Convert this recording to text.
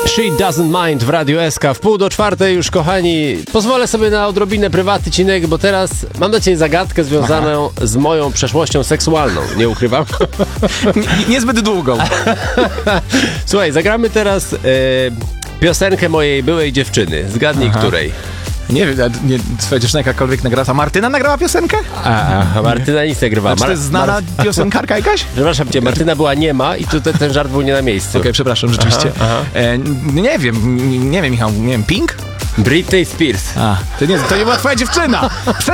She Doesn't Mind w Radiu SK. W 3:30 już, kochani, pozwolę sobie na odrobinę prywatny, bo teraz mam dla ciebie zagadkę związaną z moją przeszłością seksualną. Nie ukrywam. Niezbyt długą. Słuchaj, zagramy teraz piosenkę mojej byłej dziewczyny. Zgadnij, której. Nie wiem, twoja dziewczyna jakakolwiek nagrała. A Martyna nagrała piosenkę? Martyna nic nie grywała. Czy to jest znana piosenkarka jakaś? Przepraszam cię, Martyna była niema i tutaj ten żart był nie na miejscu. Okej, przepraszam, rzeczywiście. Nie wiem, Michał, Pink? Britney Spears. To nie była twoja dziewczyna!